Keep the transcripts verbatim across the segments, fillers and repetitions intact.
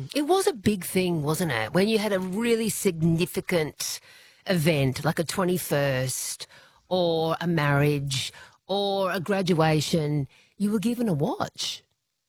Mm. It was a big thing, wasn't it? When you had a really significant event like a twenty-first or a marriage or a graduation, you were given a watch.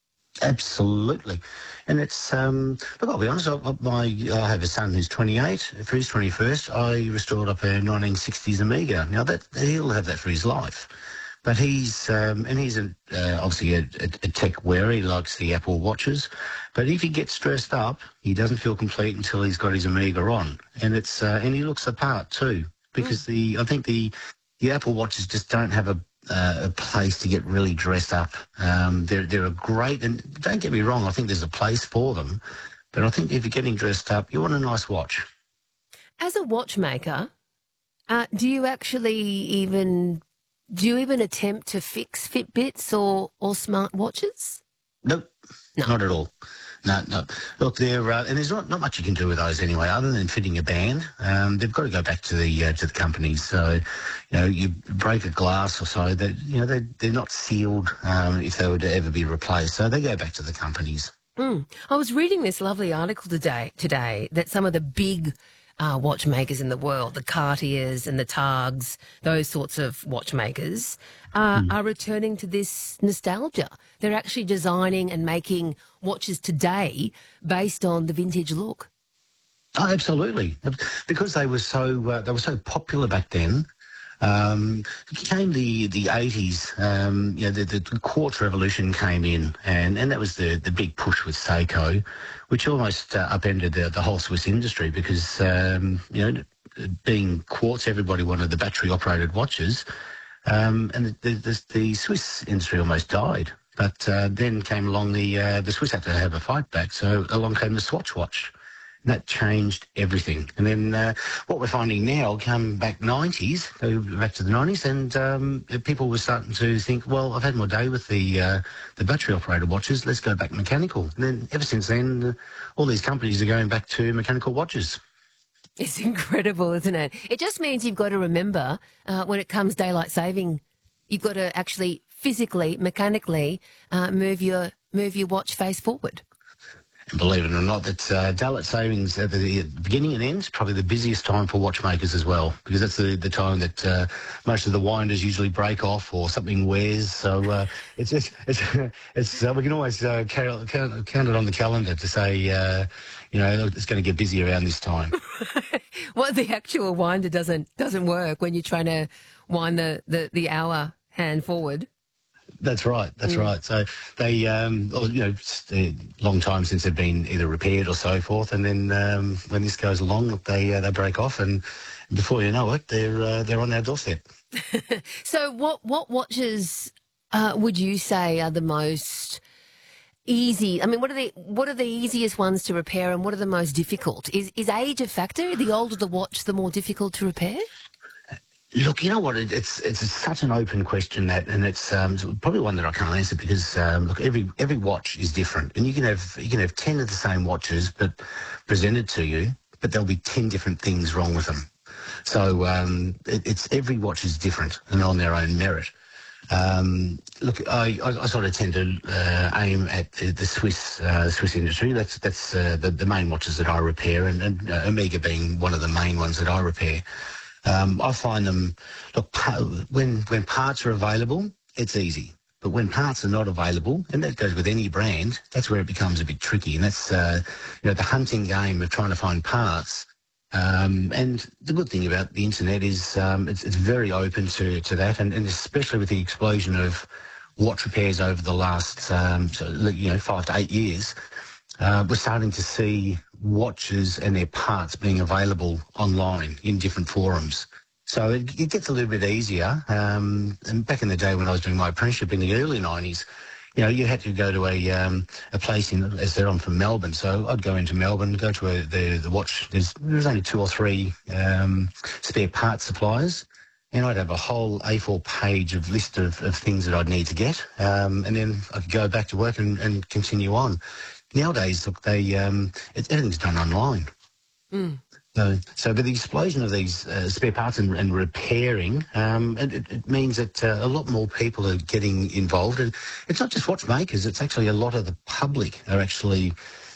Absolutely. And it's, um, look, I'll be honest, I, I- my, I have a son who's twenty-eight. For his twenty-first, I restored up a nineteen sixties Amiga. Now, that he'll have that for his life. But he's, um, and he's a, uh, obviously a, a, a tech wearer. He likes the Apple watches. But if he gets dressed up, he doesn't feel complete until he's got his Amiga on. And it's, uh, and he looks the part too, because the, I think the, the Apple watches just don't have a, uh, a place to get really dressed up. Um, they're, they're a great, and don't get me wrong, I think there's a place for them. But I think if you're getting dressed up, you want a nice watch. As a watchmaker, uh, do you actually even do you even attempt to fix Fitbits or or smart watches? Nope, No. not at all. No, no. Look, they're uh, and there's not, not much you can do with those anyway, other than fitting a band. Um, they've got to go back to the uh, to the companies. So, you know, you break a glass or so, that you know they they're not sealed um, if they were to ever be replaced. So they go back to the companies. Mm. I was reading this lovely article today today that some of the big uh, watchmakers in the world, the Cartiers and the Targs, those sorts of watchmakers, uh, Mm. are returning to this nostalgia. They're actually designing and making watches today based on the vintage look. Oh, absolutely, because they were so uh, they were so popular back then. Um, it came the the eighties. Um, you know, the, the, the quartz revolution came in, and, and that was the, the big push with Seiko, which almost uh, upended the, the whole Swiss industry because um, you know, being quartz, everybody wanted the battery operated watches, um, and the, the the Swiss industry almost died. But uh, then came along the uh, the Swiss had to have a fight back, so along came the Swatch watch. And that changed everything. And then uh, what we're finding now, come back nineties, go back to the nineties, and um, people were starting to think, well, I've had my day with the uh, the battery-operated watches, let's go back mechanical. And then ever since then, uh, all these companies are going back to mechanical watches. It's incredible, isn't it? It just means you've got to remember uh, when it comes daylight saving, you've got to actually physically, mechanically uh, move your move your watch face forward. And believe it or not, that uh, daylight savings at the, at the beginning and end is probably the busiest time for watchmakers as well, because that's the, the time that uh, most of the winders usually break off or something wears. So uh, it's it's it's, it's uh, we can always uh, count, count, count it on the calendar to say, uh, you know, it's going to get busy around this time. Well, the actual winder doesn't doesn't work when you're trying to wind the, the, the hour hand forward. That's right. That's Mm. right. So they, um, or, you know, it's a long time since they've been either repaired or so forth, and then um, when this goes along, they uh, they break off, and before you know it, they're uh, they're on our doorstep. So, what what watches uh, would you say are the most easy? I mean, what are the what are the easiest ones to repair, and what are the most difficult? Is is age a factor? The older the watch, the more difficult to repair? Look, you know what? It, it's it's such an open question that, and it's um, probably one that I can't answer because um, look, every every watch is different, and you can have you can have ten of the same watches, but presented to you, but there'll be ten different things wrong with them. So um, it, it's every watch is different and on their own merit. Um, look, I, I, I sort of tend to uh, aim at the, the Swiss uh, Swiss industry. That's that's uh, the, the main watches that I repair, and, and uh, Amiga being one of the main ones that I repair. Um, I find them, look, pa- when when parts are available, it's easy. But when parts are not available, and that goes with any brand, that's where it becomes a bit tricky. And that's, uh, you know, the hunting game of trying to find parts. Um, and the good thing about the internet is um, it's, it's very open to, to that, and, and especially with the explosion of watch repairs over the last, um, so, you know, five to eight years. Uh, we're starting to see watches and their parts being available online in different forums. So it, it gets a little bit easier. Um, and back in the day when I was doing my apprenticeship in the early nineties, you know, you had to go to a um, a place in, as they're on from Melbourne. So I'd go into Melbourne, go to a, the, the watch. There's, there's only two or three um, spare parts suppliers. And I'd have a whole A four page of list of, of things that I'd need to get. Um, and then I could go back to work and, and continue on. Nowadays, look, they um, it, everything's done online. Mm. So, so with the explosion of these uh, spare parts and, and repairing, um, it, it it means that uh, a lot more people are getting involved. And it's not just watchmakers, it's actually a lot of the public are actually